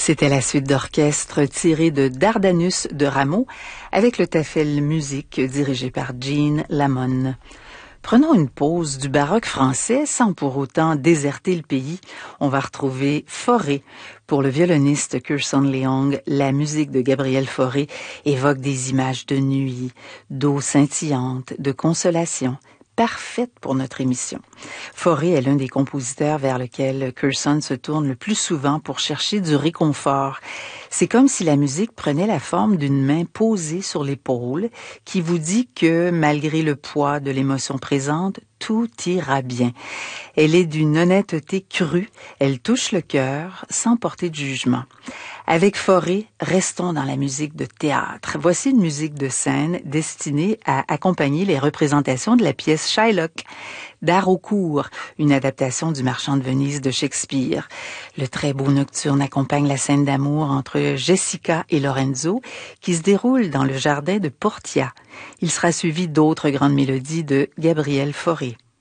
C'était la suite d'orchestre tirée de Dardanus de Rameau avec le Tafel Musique dirigé par Jean Lamon. Prenons une pause du baroque français sans pour autant déserter le pays. On va retrouver Fauré. Pour le violoniste Curson Leong, la musique de Gabriel Fauré évoque des images de nuit, d'eau scintillante, de consolation. Parfaite pour notre émission. Fauré est l'un des compositeurs vers lequel Curson se tourne le plus souvent pour chercher du réconfort. C'est comme si la musique prenait la forme d'une main posée sur l'épaule qui vous dit que, malgré le poids de l'émotion présente, tout ira bien. Elle est d'une honnêteté crue, elle touche le cœur sans porter de jugement. Avec Fauré, restons dans la musique de théâtre. Voici une musique de scène destinée à accompagner les représentations de la pièce Shylock d'Haraucourt, une adaptation du Marchand de Venise de Shakespeare. Le très beau nocturne accompagne la scène d'amour entre Jessica et Lorenzo qui se déroule dans le jardin de Portia. Il sera suivi d'autres grandes mélodies de Gabriel Fauré.